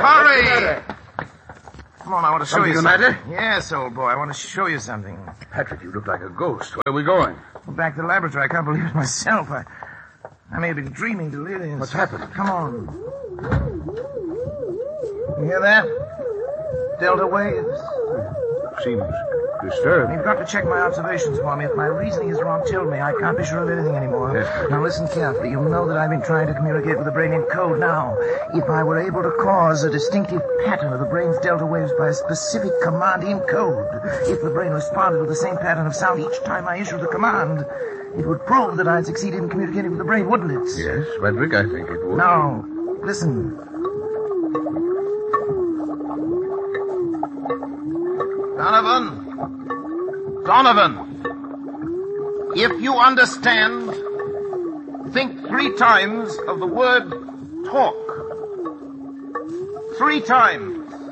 Hurry! Come on, I want to show you Something the something. Yes, old boy, I want to show you something. Patrick, you look like a ghost. Where are we going? Back to the laboratory. I can't believe it myself. I may have been dreaming delirious. What's happened? Come on. You hear that? Delta waves. Seems disturbed. You've got to check my observations for me. If my reasoning is wrong, tell me. I can't be sure of anything anymore. Yes. Now listen carefully. You'll know that I've been trying to communicate with the brain in code. Now, if I were able to cause a distinctive pattern of the brain's delta waves by a specific command in code, if the brain responded with the same pattern of sound each time I issued the command, it would prove that I'd succeeded in communicating with the brain, wouldn't it? Yes, Frederick, I think it would. Now, listen. Donovan, if you understand, think 3 times of the word talk. 3 times.